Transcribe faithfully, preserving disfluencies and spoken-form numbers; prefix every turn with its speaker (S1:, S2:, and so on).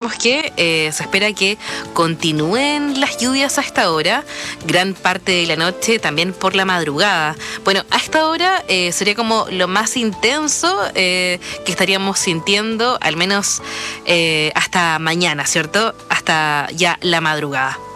S1: recordemos que eh, se espera que continúen las lluvias a esta hora, gran parte de la noche, también por la madrugada. Bueno, a esta hora eh, sería como lo más intenso eh, que estaríamos sintiendo, al menos eh, hasta mañana, ¿cierto? Hasta ya la madrugada.